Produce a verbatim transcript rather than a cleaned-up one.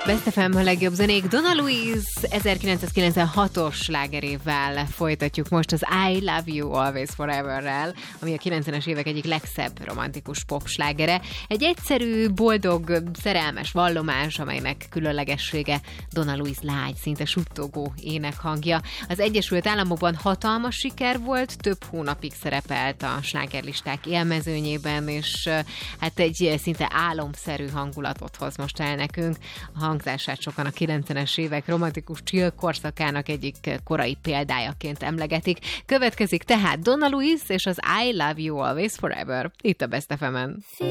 Best ef em a legjobb zenék. Donna Louise ezerkilencszázkilencvenhatos slágerével folytatjuk most az I Love You Always Forever-rel, ami a kilencvenes évek egyik legszebb romantikus pop slágere. Egy egyszerű, boldog, szerelmes vallomás, amelynek különlegessége Donna Louise lágy, szinte suttogó énekhangja. Az Egyesült Államokban hatalmas siker volt, több hónapig szerepelt a slágerlisták élmezőnyében, és hát egy szinte álomszerű hangulatot hoz most el nekünk. A hangzását sokan a kilencvenes évek romantikus chill korszakának egyik korai példájaként emlegetik. Következik tehát Donna Louise és az I Love You Always Forever itt a Best ef emen.